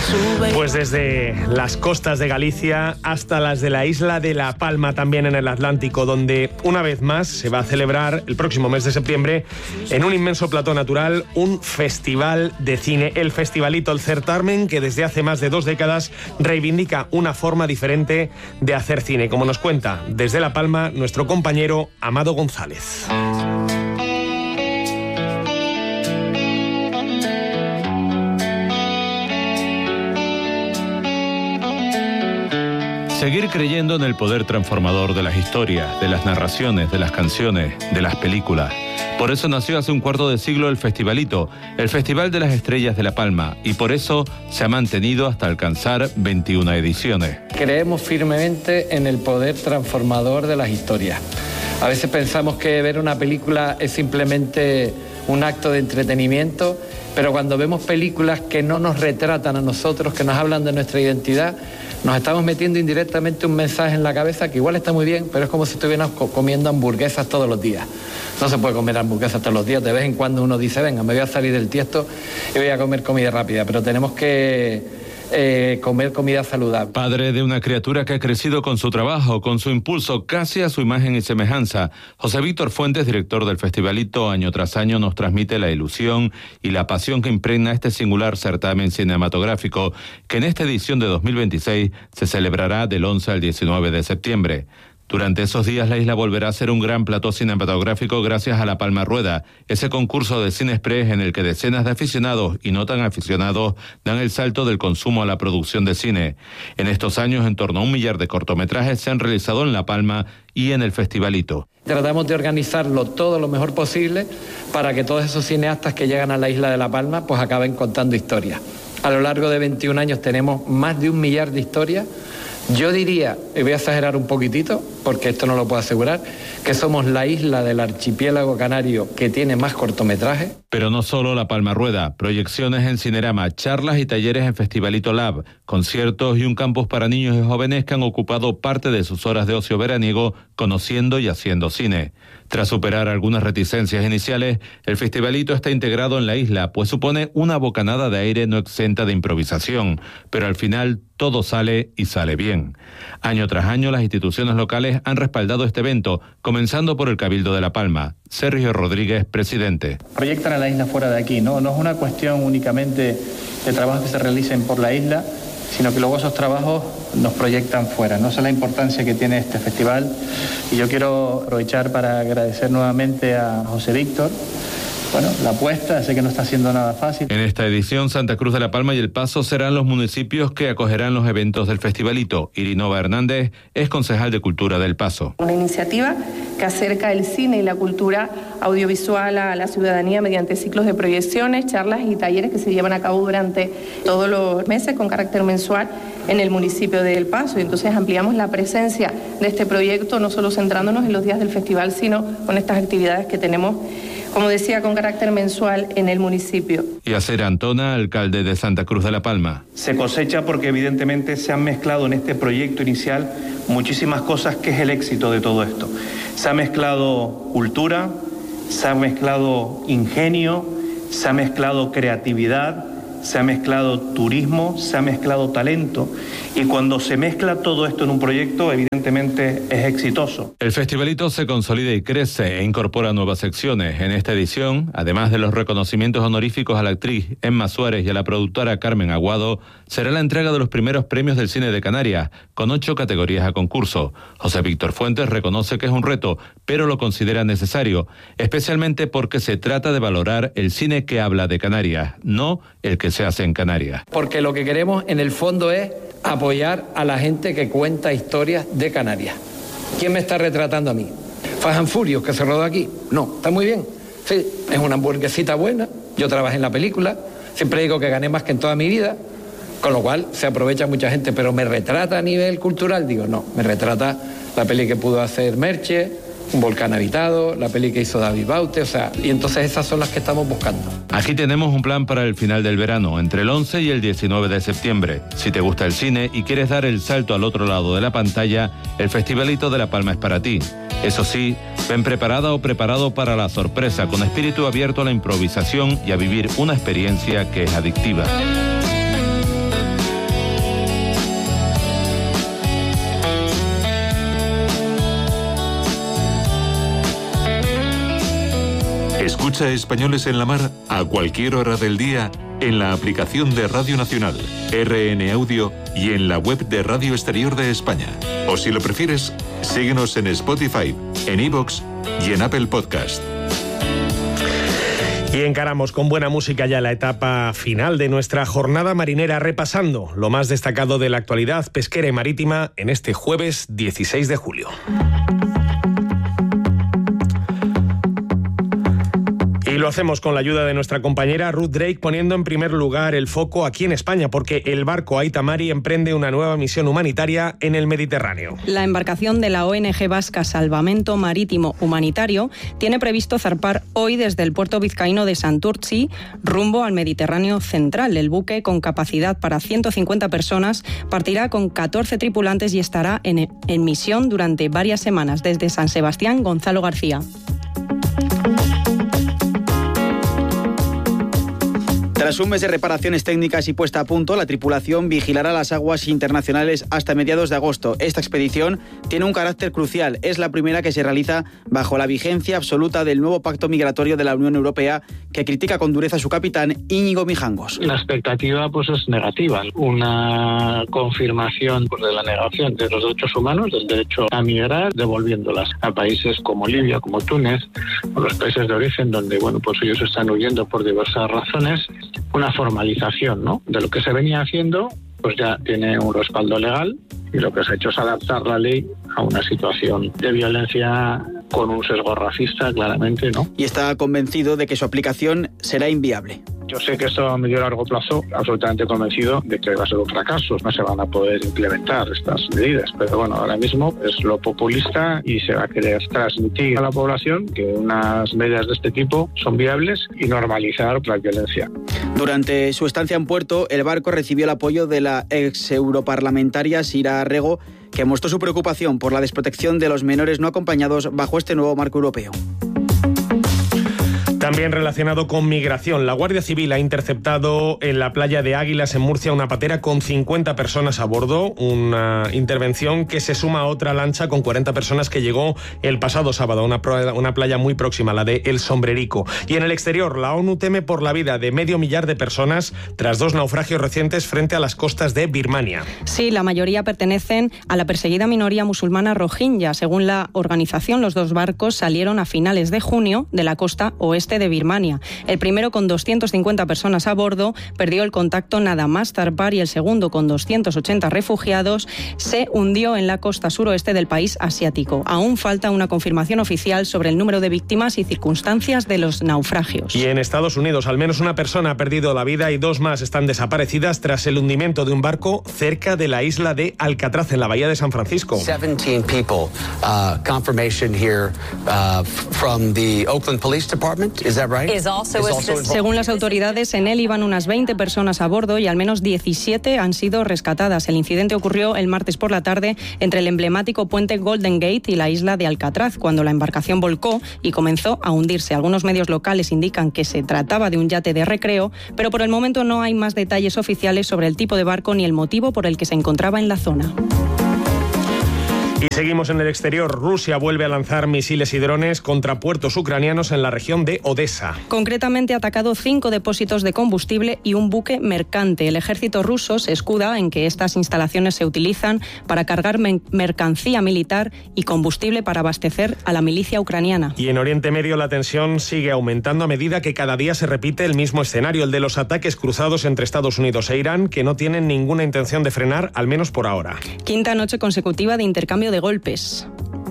Pues desde las costas de Galicia hasta las de la isla de La Palma, también en el Atlántico, donde una vez más se va a celebrar el próximo mes de septiembre en un inmenso plató natural un festival de cine, el Festivalito, el certamen que desde hace más de 2 décadas reivindica una forma diferente de hacer cine, como nos cuenta desde La Palma nuestro compañero Amado González. Seguir creyendo en el poder transformador de las historias, de las narraciones, de las canciones, de las películas. Por eso nació hace un cuarto de siglo el Festivalito, el Festival de las Estrellas de La Palma, y por eso se ha mantenido hasta alcanzar 21 ediciones. Creemos firmemente en el poder transformador de las historias. A veces pensamos que ver una película es simplemente un acto de entretenimiento, pero cuando vemos películas que no nos retratan a nosotros, que nos hablan de nuestra identidad, nos estamos metiendo indirectamente un mensaje en la cabeza que igual está muy bien, pero es como si estuviéramos comiendo hamburguesas todos los días. No se puede comer hamburguesas todos los días. De vez en cuando uno dice, venga, me voy a salir del tiesto y voy a comer comida rápida, pero tenemos que comer comida saludable. Padre de una criatura que ha crecido con su trabajo, con su impulso casi a su imagen y semejanza, José Víctor Fuentes, director del Festivalito, año tras año nos transmite la ilusión y la pasión que impregna este singular certamen cinematográfico que en esta edición de 2026 se celebrará del 11 al 19 de septiembre. Durante esos días la isla volverá a ser un gran plató cinematográfico gracias a La Palma Rueda, ese concurso de cine express en el que decenas de aficionados y no tan aficionados dan el salto del consumo a la producción de cine. En estos años, en torno a 1 millar de cortometrajes se han realizado en La Palma y en el Festivalito. Tratamos de organizarlo todo lo mejor posible para que todos esos cineastas que llegan a la isla de La Palma pues acaben contando historias. A lo largo de 21 años tenemos más de 1 millar de historias. Yo diría, y voy a exagerar un poquitito, porque esto no lo puedo asegurar, que somos la isla del archipiélago canario que tiene más cortometrajes. Pero no solo La Palma Rueda, proyecciones en Cinerama, charlas y talleres en Festivalito Lab, conciertos y un campus para niños y jóvenes que han ocupado parte de sus horas de ocio veraniego conociendo y haciendo cine. Tras superar algunas reticencias iniciales, el Festivalito está integrado en la isla, pues supone una bocanada de aire no exenta de improvisación, pero al final todo sale y sale bien. Año tras año las instituciones locales han respaldado este evento, comenzando por el Cabildo de La Palma. Sergio Rodríguez, presidente. Proyectan a la isla fuera de aquí, ¿no? No es una cuestión únicamente de trabajos que se realicen por la isla, sino que luego esos trabajos nos proyectan fuera, ¿no? Esa es la importancia que tiene este festival. Y yo quiero aprovechar para agradecer nuevamente a José Víctor. Bueno, la apuesta, sé que no está siendo nada fácil. En esta edición, Santa Cruz de La Palma y El Paso serán los municipios que acogerán los eventos del Festivalito. Irinova Hernández es concejal de Cultura del Paso. Una iniciativa que acerca el cine y la cultura audiovisual a la ciudadanía mediante ciclos de proyecciones, charlas y talleres que se llevan a cabo durante todos los meses con carácter mensual en el municipio de El Paso. Y entonces ampliamos la presencia de este proyecto, no solo centrándonos en los días del festival, sino con estas actividades que tenemos, como decía, con carácter mensual en el municipio. Y Acer Antona, alcalde de Santa Cruz de La Palma. Se cosecha porque evidentemente se han mezclado en este proyecto inicial muchísimas cosas que es el éxito de todo esto. Se ha mezclado cultura, se ha mezclado ingenio, se ha mezclado creatividad, se ha mezclado turismo, se ha mezclado talento, y cuando se mezcla todo esto en un proyecto, evidentemente es exitoso. El Festivalito se consolida y crece e incorpora nuevas secciones. En esta edición, además de los reconocimientos honoríficos a la actriz Emma Suárez y a la productora Carmen Aguado, será la entrega de los primeros premios del cine de Canarias, con 8 categorías a concurso. José Víctor Fuentes reconoce que es un reto, pero lo considera necesario, especialmente porque se trata de valorar el cine que habla de Canarias, no el que se hace en Canarias. Porque lo que queremos en el fondo es apoyar a la gente que cuenta historias de Canarias. ¿Quién me está retratando a mí? Fast and Furious, que se rodó aquí. No, está muy bien. Sí, es una hamburguesita buena. Yo trabajé en la película. Siempre digo que gané más que en toda mi vida. Con lo cual se aprovecha mucha gente. Pero ¿me retrata a nivel cultural? Digo, no. Me retrata la peli que pudo hacer Merche, Un volcán habitado, la peli que hizo David Baute, y entonces esas son las que estamos buscando. Aquí tenemos un plan para el final del verano, entre el 11 y el 19 de septiembre. Si te gusta el cine y quieres dar el salto al otro lado de la pantalla, el Festivalito de La Palma es para ti. Eso sí, ven preparada o preparado para la sorpresa, con espíritu abierto a la improvisación y a vivir una experiencia que es adictiva. Escucha Españoles en la Mar a cualquier hora del día en la aplicación de Radio Nacional, RN Audio y en la web de Radio Exterior de España. O si lo prefieres, síguenos en Spotify, en iVoox y en Apple Podcast. Y encaramos con buena música ya la etapa final de nuestra jornada marinera, repasando lo más destacado de la actualidad pesquera y marítima en este jueves 16 de julio. Y lo hacemos con la ayuda de nuestra compañera Ruth Drake, poniendo en primer lugar el foco aquí en España, porque el barco Aita Mari emprende una nueva misión humanitaria en el Mediterráneo. La embarcación de la ONG vasca Salvamento Marítimo Humanitario tiene previsto zarpar hoy desde el puerto vizcaíno de Santurtzi rumbo al Mediterráneo central. El buque, con capacidad para 150 personas, partirá con 14 tripulantes y estará en misión durante varias semanas. Desde San Sebastián, Gonzalo García. Tras un mes de reparaciones técnicas y puesta a punto, la tripulación vigilará las aguas internacionales hasta mediados de agosto. Esta expedición tiene un carácter crucial. Es la primera que se realiza bajo la vigencia absoluta del nuevo pacto migratorio de la Unión Europea, que critica con dureza a su capitán, Íñigo Mijangos. La expectativa es negativa. Una confirmación de la negación de los derechos humanos, del derecho a migrar, devolviéndolas a países como Libia, como Túnez, o los países de origen donde ellos están huyendo por diversas razones. Una formalización, ¿no?, de lo que se venía haciendo, ya tiene un respaldo legal, y lo que se ha hecho es adaptar la ley a una situación de violencia con un sesgo racista, claramente, ¿no? Y está convencido de que su aplicación será inviable. Yo sé que esto a medio y largo plazo, absolutamente convencido de que va a ser un fracaso, no se van a poder implementar estas medidas, pero ahora mismo es lo populista y se va a querer transmitir a la población que unas medidas de este tipo son viables y normalizar la violencia. Durante su estancia en puerto, el barco recibió el apoyo de la ex europarlamentaria Sira Rego, que mostró su preocupación por la desprotección de los menores no acompañados bajo este nuevo marco europeo. También relacionado con migración, la Guardia Civil ha interceptado en la playa de Águilas, en Murcia, una patera con 50 personas a bordo, una intervención que se suma a otra lancha con 40 personas que llegó el pasado sábado a una playa muy próxima, la de El Sombrerico. Y en el exterior, la ONU teme por la vida de 500.000 de personas tras 2 naufragios recientes frente a las costas de Birmania. Sí, la mayoría pertenecen a la perseguida minoría musulmana rohingya. Según la organización, los 2 barcos salieron a finales de junio de la costa oeste de Birmania. El primero, con 250 personas a bordo, perdió el contacto nada más zarpar, y el segundo, con 280 refugiados, se hundió en la costa suroeste del país asiático. Aún falta una confirmación oficial sobre el número de víctimas y circunstancias de los naufragios. Y en Estados Unidos, al menos una persona ha perdido la vida y 2 más están desaparecidas tras el hundimiento de un barco cerca de la isla de Alcatraz, en la bahía de San Francisco. 17 people, confirmation here from the Oakland Police Department. Is that right? Según las autoridades, en él iban unas 20 personas a bordo y al menos 17 han sido rescatadas. El incidente ocurrió el martes por la tarde entre el emblemático puente Golden Gate y la isla de Alcatraz, cuando la embarcación volcó y comenzó a hundirse. Algunos medios locales indican que se trataba de un yate de recreo, pero por el momento no hay más detalles oficiales sobre el tipo de barco ni el motivo por el que se encontraba en la zona. Y seguimos en el exterior. Rusia vuelve a lanzar misiles y drones contra puertos ucranianos en la región de Odessa. Concretamente, ha atacado 5 depósitos de combustible y un buque mercante. El ejército ruso se escuda en que estas instalaciones se utilizan para cargar mercancía militar y combustible para abastecer a la milicia ucraniana. Y en Oriente Medio la tensión sigue aumentando a medida que cada día se repite el mismo escenario, el de los ataques cruzados entre Estados Unidos e Irán, que no tienen ninguna intención de frenar, al menos por ahora. Quinta noche consecutiva de intercambio de golpes.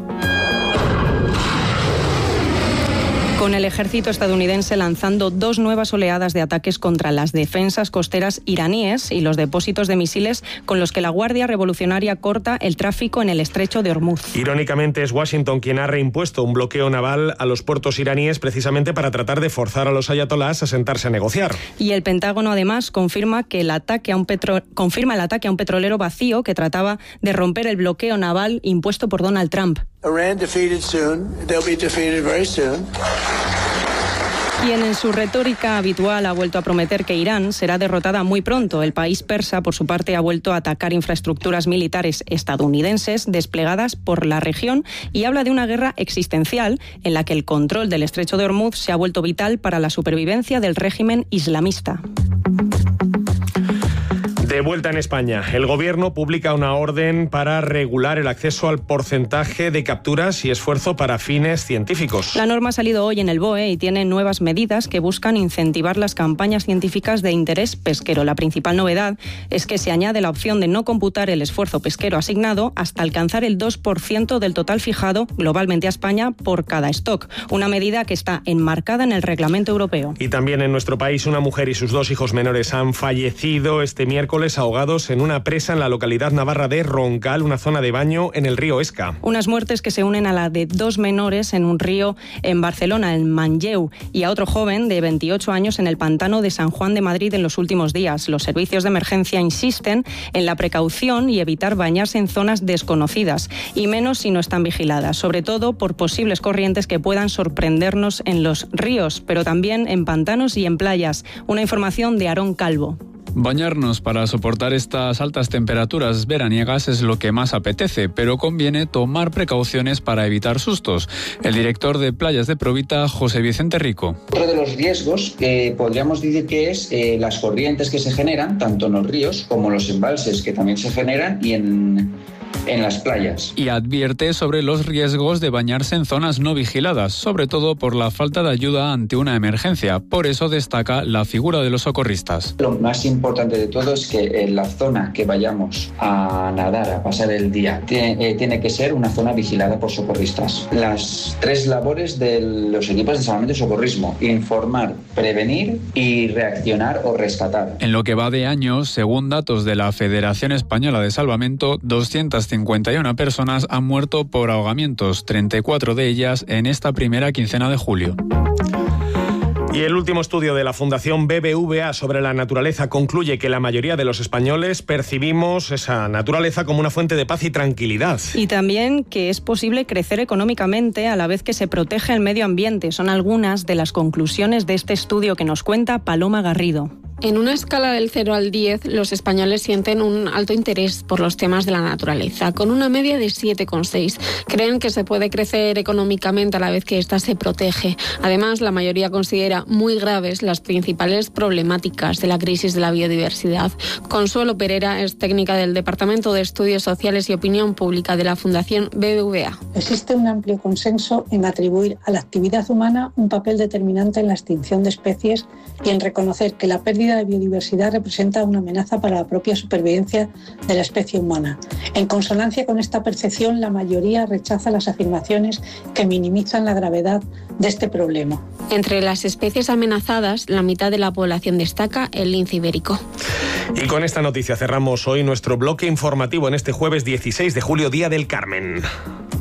Con el ejército estadounidense lanzando 2 nuevas oleadas de ataques contra las defensas costeras iraníes y los depósitos de misiles con los que la Guardia Revolucionaria corta el tráfico en el estrecho de Hormuz. Irónicamente, es Washington quien ha reimpuesto un bloqueo naval a los puertos iraníes, precisamente para tratar de forzar a los ayatolás a sentarse a negociar. Y el Pentágono, además, confirma el ataque a un petrolero vacío que trataba de romper el bloqueo naval impuesto por Donald Trump. Iran defeated soon. They'll be defeated very soon. Quien en su retórica habitual ha vuelto a prometer que Irán será derrotada muy pronto. El país persa, por su parte, ha vuelto a atacar infraestructuras militares estadounidenses desplegadas por la región y habla de una guerra existencial en la que el control del estrecho de Hormuz se ha vuelto vital para la supervivencia del régimen islamista. De vuelta en España, el Gobierno publica una orden para regular el acceso al porcentaje de capturas y esfuerzo para fines científicos. La norma ha salido hoy en el BOE y tiene nuevas medidas que buscan incentivar las campañas científicas de interés pesquero. La principal novedad es que se añade la opción de no computar el esfuerzo pesquero asignado hasta alcanzar el 2% del total fijado globalmente a España por cada stock, una medida que está enmarcada en el reglamento europeo. Y también en nuestro país, una mujer y sus 2 hijos menores han fallecido este miércoles ahogados en una presa en la localidad navarra de Roncal, una zona de baño en el río Esca. Unas muertes que se unen a la de 2 menores en un río en Barcelona, en Manlleu, y a otro joven de 28 años en el pantano de San Juan de Madrid en los últimos días. Los servicios de emergencia insisten en la precaución y evitar bañarse en zonas desconocidas, y menos si no están vigiladas, sobre todo por posibles corrientes que puedan sorprendernos en los ríos, pero también en pantanos y en playas. Una información de Aarón Calvo. Bañarnos para soportar estas altas temperaturas veraniegas es lo que más apetece, pero conviene tomar precauciones para evitar sustos. El director de Playas de Provita, José Vicente Rico. Otro de los riesgos podríamos decir que es las corrientes que se generan, tanto en los ríos como en los embalses que también se generan y en las playas. Y advierte sobre los riesgos de bañarse en zonas no vigiladas, sobre todo por la falta de ayuda ante una emergencia. Por eso destaca la figura de los socorristas. Lo más importante de todo es que en la zona que vayamos a nadar, a pasar el día, tiene que ser una zona vigilada por socorristas. Las 3 labores de los equipos de salvamento y socorrismo: informar, prevenir y reaccionar o rescatar. En lo que va de año, según datos de la Federación Española de Salvamento, 251 personas han muerto por ahogamientos, 34 de ellas en esta primera quincena de julio. Y el último estudio de la Fundación BBVA sobre la naturaleza concluye que la mayoría de los españoles percibimos esa naturaleza como una fuente de paz y tranquilidad. Y también que es posible crecer económicamente a la vez que se protege el medio ambiente. Son algunas de las conclusiones de este estudio que nos cuenta Paloma Garrido. En una escala del 0 al 10, los españoles sienten un alto interés por los temas de la naturaleza, con una media de 7,6. Creen que se puede crecer económicamente a la vez que ésta se protege. Además, la mayoría considera muy graves las principales problemáticas de la crisis de la biodiversidad. Consuelo Pereira es técnica del Departamento de Estudios Sociales y Opinión Pública de la Fundación BBVA. Existe un amplio consenso en atribuir a la actividad humana un papel determinante en la extinción de especies y en reconocer que la pérdida de biodiversidad representa una amenaza para la propia supervivencia de la especie humana. En consonancia con esta percepción, la mayoría rechaza las afirmaciones que minimizan la gravedad de este problema. Entre las especies amenazadas, la mitad de la población destaca el lince ibérico. Y con esta noticia cerramos hoy nuestro bloque informativo en este jueves 16 de julio, Día del Carmen.